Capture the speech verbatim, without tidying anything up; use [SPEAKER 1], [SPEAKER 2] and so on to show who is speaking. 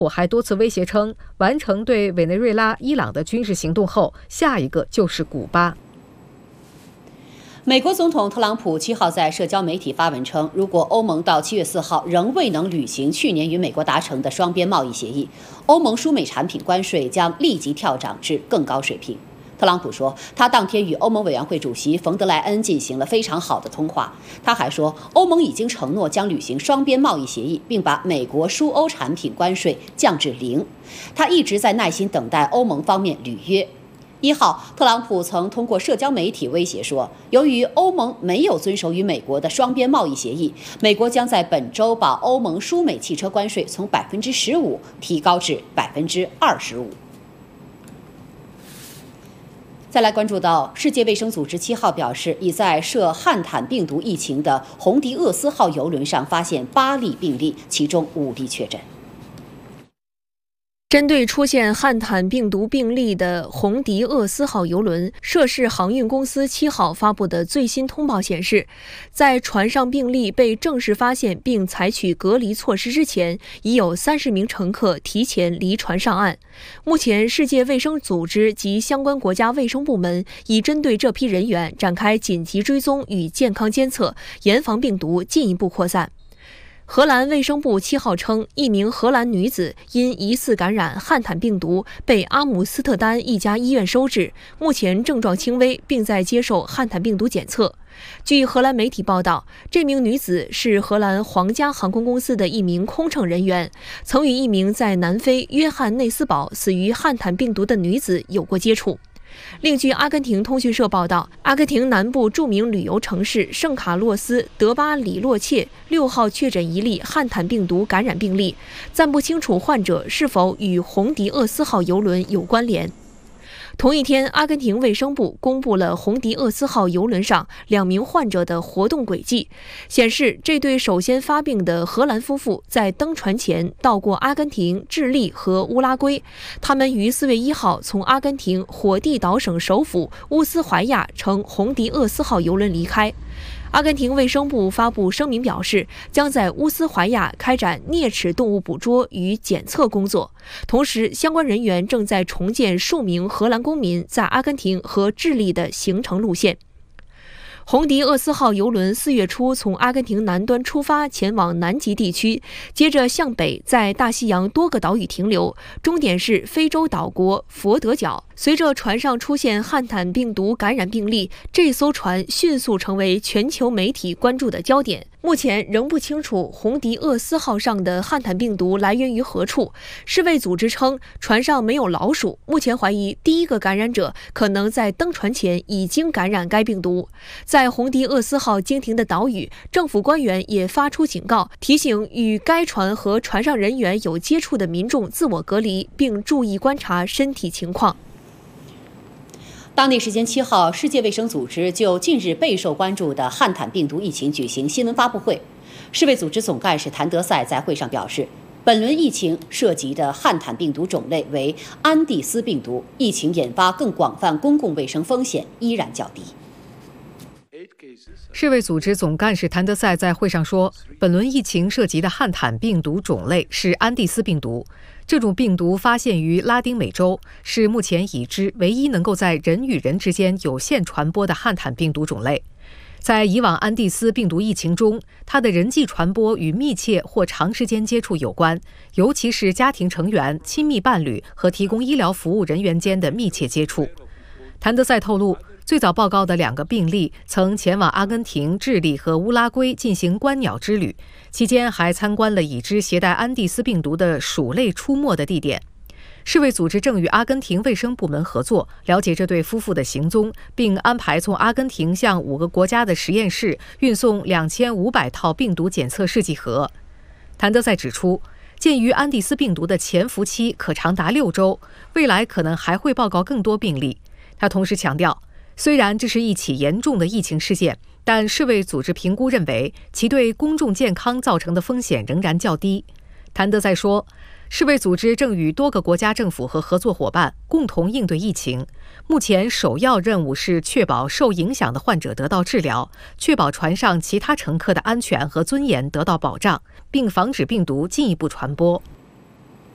[SPEAKER 1] 我还多次威胁称，完成对委内瑞拉、伊朗的军事行动后，下一个就是古巴。
[SPEAKER 2] 美国总统特朗普七号在社交媒体发文称，如果欧盟到七月四号仍未能履行去年与美国达成的双边贸易协议，欧盟输美产品关税将立即跳涨至更高水平。特朗普说，他当天与欧盟委员会主席冯德莱恩进行了非常好的通话。他还说，欧盟已经承诺将履行双边贸易协议，并把美国输欧产品关税降至零。他一直在耐心等待欧盟方面履约。一号，特朗普曾通过社交媒体威胁说，由于欧盟没有遵守与美国的双边贸易协议，美国将在本周把欧盟输美汽车关税从百分之十五提高至百分之二十五。再来关注到，世界卫生组织七号表示，已在涉汉坦病毒疫情的红迪厄斯号邮轮上发现八例病例，其中五例确诊。
[SPEAKER 3] 针对出现汉坦病毒病例的红迪厄斯号邮轮，涉事航运公司七号发布的最新通报显示，在船上病例被正式发现并采取隔离措施之前，已有三十名乘客提前离船上岸。目前，世界卫生组织及相关国家卫生部门已针对这批人员展开紧急追踪与健康监测，严防病毒进一步扩散。荷兰卫生部七号称，一名荷兰女子因疑似感染汉坦病毒，被阿姆斯特丹一家医院收治，目前症状轻微，并在接受汉坦病毒检测。据荷兰媒体报道，这名女子是荷兰皇家航空公司的一名空乘人员，曾与一名在南非约翰内斯堡死于汉坦病毒的女子有过接触。另据阿根廷通讯社报道，阿根廷南部著名旅游城市圣卡洛斯德巴里洛切六号确诊一例汉坦病毒感染病例，暂不清楚患者是否与红迪厄斯号邮轮有关联。同一天，阿根廷卫生部公布了红迪厄斯号邮轮上两名患者的活动轨迹，显示这对首先发病的荷兰夫妇在登船前到过阿根廷、智利和乌拉圭。他们于四月一号从阿根廷火地岛省首府乌斯怀亚乘红迪厄斯号邮轮离开。阿根廷卫生部发布声明表示，将在乌斯怀亚开展啮齿动物捕捉与检测工作，同时相关人员正在重建数名荷兰公民在阿根廷和智利的行程路线。红迪厄斯号邮轮四月初从阿根廷南端出发，前往南极地区，接着向北在大西洋多个岛屿停留，终点是非洲岛国佛得角。随着船上出现汉坦病毒感染病例，这艘船迅速成为全球媒体关注的焦点。目前仍不清楚红迪厄斯号上的汉坦病毒来源于何处。世卫组织称，船上没有老鼠，目前怀疑第一个感染者可能在登船前已经感染该病毒。在红迪厄斯号经停的岛屿，政府官员也发出警告，提醒与该船和船上人员有接触的民众自我隔离，并注意观察身体情况。
[SPEAKER 2] 当地时间七号，世界卫生组织就近日备受关注的汉坦病毒疫情举行新闻发布会。世卫组织总干事谭德赛在会上表示，本轮疫情涉及的汉坦病毒种类为安地斯病毒，疫情引发更广泛公共卫生风险依然较低。
[SPEAKER 1] 世卫组织总干事谭德赛在会上说，本轮疫情涉及的汉坦病毒种类是安地斯病毒。这种病毒发现于拉丁美洲，是目前已知唯一能够在人与人之间有限传播的汉坦病毒种类。在以往安地斯病毒疫情中，它的人际传播与密切或长时间接触有关，尤其是家庭成员、亲密伴侣和提供医疗服务人员间的密切接触。谭德赛透露，最早报告的两个病例曾前往阿根廷、智利和乌拉圭进行观鸟之旅，期间还参观了已知携带安地斯病毒的鼠类出没的地点。世卫组织正与阿根廷卫生部门合作，了解这对夫妇的行踪，并安排从阿根廷向五个国家的实验室运送两千五百套病毒检测试剂盒。谭德赛指出，鉴于安地斯病毒的潜伏期可长达六周，未来可能还会报告更多病例。他同时强调，虽然这是一起严重的疫情事件，但世卫组织评估认为其对公众健康造成的风险仍然较低。谭德赛说，世卫组织正与多个国家政府和合作伙伴共同应对疫情，目前首要任务是确保受影响的患者得到治疗，确保船上其他乘客的安全和尊严得到保障，并防止病毒进一步传播。